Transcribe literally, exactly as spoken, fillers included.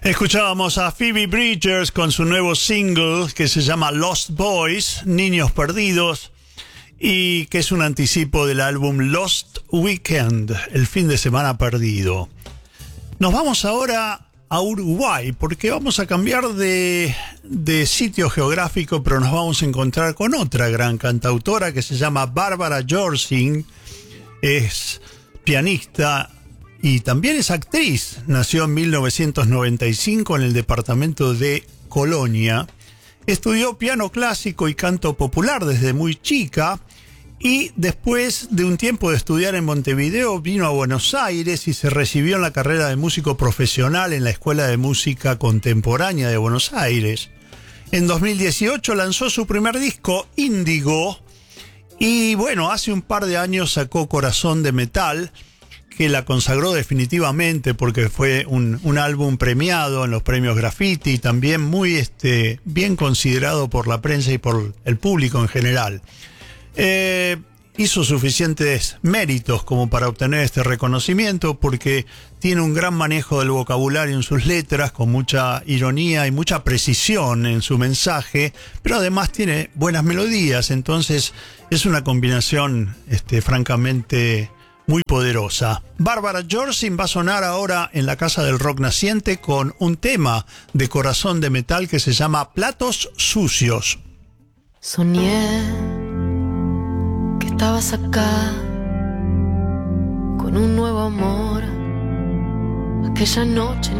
Escuchábamos a Phoebe Bridgers con su nuevo single que se llama Lost Boys, Niños Perdidos, y que es un anticipo del álbum Lost Weekend, el fin de semana perdido. Nos vamos ahora a Uruguay, porque vamos a cambiar de, de sitio geográfico, pero nos vamos a encontrar con otra gran cantautora que se llama Bárbara Jorsing. Es pianista y también es actriz. Nació en mil novecientos noventa y cinco en el departamento de Colonia. Estudió piano clásico y canto popular desde muy chica, y después de un tiempo de estudiar en Montevideo vino a Buenos Aires y se recibió en la carrera de músico profesional en la Escuela de Música Contemporánea de Buenos Aires. En dos mil dieciocho lanzó su primer disco, Índigo, y bueno, hace un par de años sacó Corazón de Metal, que la consagró definitivamente porque fue un, un álbum premiado en los premios Graffiti y también muy este, bien considerado por la prensa y por el público en general. Eh, hizo suficientes méritos como para obtener este reconocimiento porque tiene un gran manejo del vocabulario en sus letras, con mucha ironía y mucha precisión en su mensaje, pero además tiene buenas melodías, entonces es una combinación este, francamente muy poderosa. Bárbara Jorsing va a sonar ahora en la Casa del Rock Naciente con un tema de Corazón de Metal que se llama Platos Sucios. Soñé que estabas acá con un nuevo amor aquella noche.